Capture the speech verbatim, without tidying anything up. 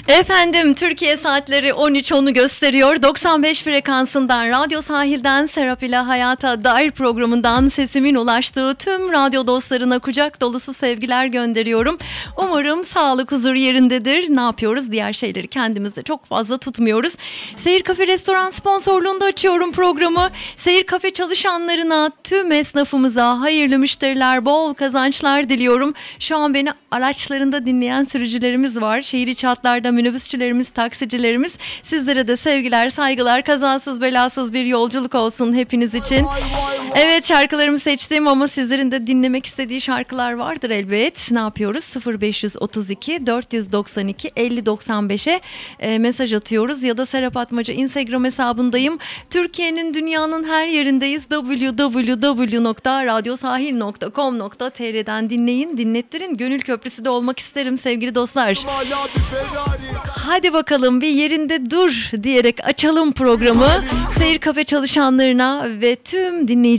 Efendim, Türkiye saatleri on üç onu gösteriyor. doksan beş frekansından, Radyo Sahil'den, Serap ile Hayata Dair programından sesimin ulaştığı tüm radyo dostlarına kucak dolusu sevgiler gönderiyorum. Umarım sağlık, huzur yerindedir. Ne yapıyoruz? Diğer şeyleri kendimizde çok fazla tutmuyoruz. Seyir Kafe Restoran sponsorluğunda açıyorum programı. Seyir Kafe çalışanlarına, tüm esnafımıza hayırlı müşteriler, bol kazançlar diliyorum. Şu an beni araçlarında dinleyen sürücülerimiz var. Şehir içi hatlarda minibüsçülerimiz, taksicilerimiz. Sizlere de sevgiler, saygılar, kazasız belasız bir yolculuk olsun hepiniz için. Evet, şarkılarımı seçtim ama sizlerin de dinlemek istediği şarkılar vardır elbet. Ne yapıyoruz? sıfır beş otuz iki dört doksan iki elli doksan beşe e, mesaj atıyoruz ya da Serap Atmaca Instagram hesabındayım. Türkiye'nin, dünyanın her yerindeyiz. double-u double-u double-u nokta radyosahil nokta com nokta tr'den dinleyin, dinlettirin. Gönül köprüsü de olmak isterim sevgili dostlar. Hadi bakalım, bir yerinde dur diyerek açalım programı. Seyir Kafe çalışanlarına ve tüm dinleyicilerine